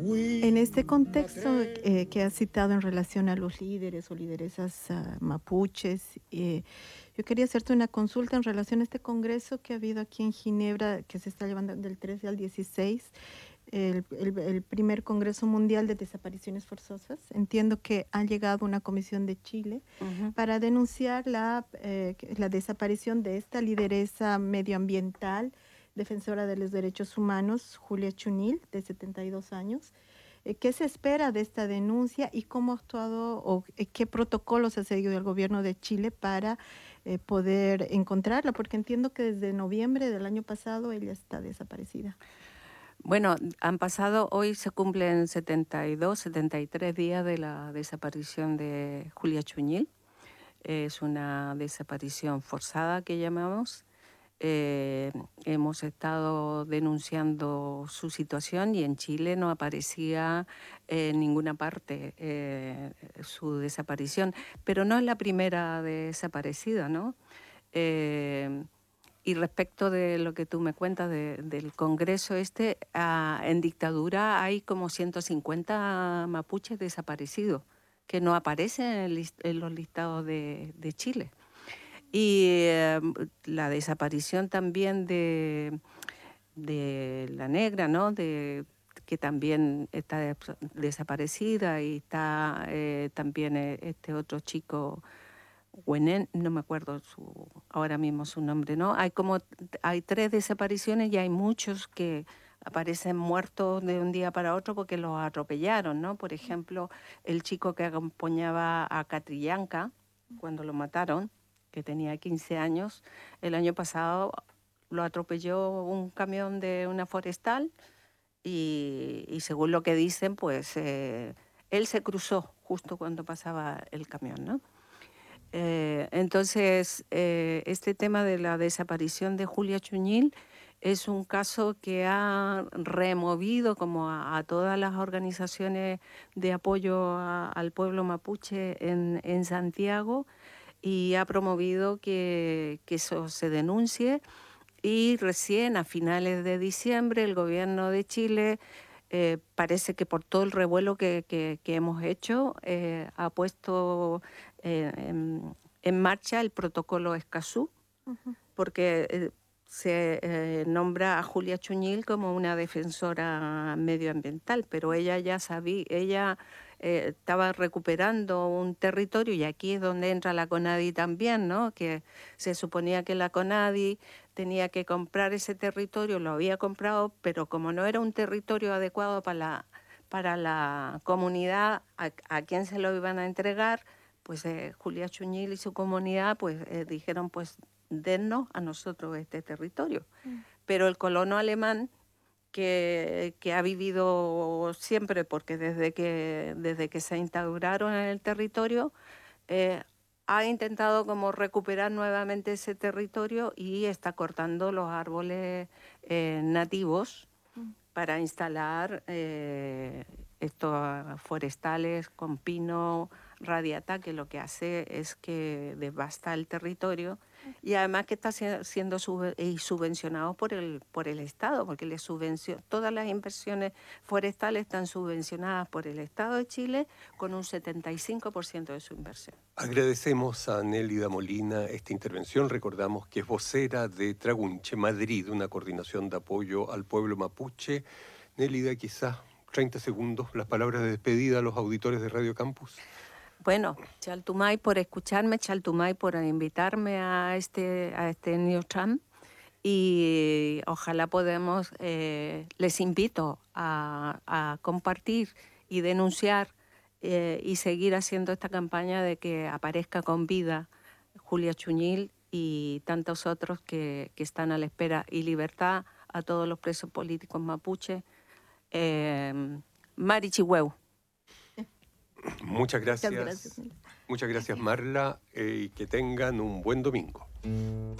En este contexto que has citado en relación a los líderes o lideresas mapuches, yo quería hacerte una consulta en relación a este congreso que ha habido aquí en Ginebra, que se está llevando del 13 al 16, el primer Congreso Mundial de Desapariciones Forzosas. Entiendo que ha llegado una comisión de Chile Ujú. para denunciar la desaparición de esta lideresa medioambiental, defensora de los derechos humanos, Julia Chunil, de 72 años. ¿Qué se espera de esta denuncia y cómo ha actuado o qué protocolos ha seguido el gobierno de Chile para poder encontrarla? Porque entiendo que desde noviembre del año pasado ella está desaparecida. Bueno, han pasado, hoy se cumplen 72, 73 días de la desaparición de Julia Chuñil. Es una desaparición forzada que llamamos. Hemos estado denunciando su situación y en Chile no aparecía en ninguna parte su desaparición, pero no es la primera desaparecida, ¿no? Y respecto de lo que tú me cuentas del Congreso en dictadura hay como 150 mapuches desaparecidos que no aparecen en los listados de Chile. Y la desaparición también de la negra, ¿no? Que también está desaparecida, y está también este otro chico, Wenen, no me acuerdo ahora mismo su nombre, ¿no? Hay 3 desapariciones y hay muchos que aparecen muertos de un día para otro porque los atropellaron, ¿no? Por ejemplo, el chico que acompañaba a Catrillanca cuando lo mataron, que tenía 15 años, el año pasado lo atropelló un camión de una forestal y según lo que dicen, pues él se cruzó justo cuando pasaba el camión, ¿no? Entonces, este tema de la desaparición de Julia Chuñil es un caso que ha removido como a todas las organizaciones de apoyo al pueblo mapuche en Santiago, y ha promovido que eso se denuncie. Y recién a finales de diciembre el gobierno de Chile, parece que por todo el revuelo que hemos hecho, ha puesto en marcha el protocolo Escazú, Ujú. porque se nombra a Julia Chuñil como una defensora medioambiental, pero ella ya sabía, ella estaba recuperando un territorio, y aquí es donde entra la CONADI también, ¿no? Que se suponía que la CONADI tenía que comprar ese territorio, lo había comprado, pero como no era un territorio adecuado para la comunidad a quien se lo iban a entregar, pues Julia Chuñil y su comunidad pues dijeron, pues dennos a nosotros este territorio. Mm. Pero el colono alemán, que ha vivido siempre, porque desde que se instauraron en el territorio, ha intentado como recuperar nuevamente ese territorio y está cortando los árboles nativos Mm. para instalar estos forestales con pino radiata, que lo que hace es que devasta el territorio, y además que está siendo subvencionado por el Estado, porque todas las inversiones forestales están subvencionadas por el Estado de Chile con un 75% de su inversión. Agradecemos a Nélida Molina esta intervención. Recordamos que es vocera de Tragunche, Madrid, una coordinación de apoyo al pueblo mapuche. Nélida, quizás 30 segundos, las palabras de despedida a los auditores de Radio Campus. Bueno, Chaltumay por escucharme, Chaltumay por invitarme a este New Trump, y ojalá les invito a compartir y denunciar y seguir haciendo esta campaña de que aparezca con vida Julia Chuñil y tantos otros que están a la espera, y libertad a todos los presos políticos mapuche. Mari Chihueu. Muchas Muchas gracias, gracias. Nela. Muchas gracias, Marla, y que tengan un buen domingo.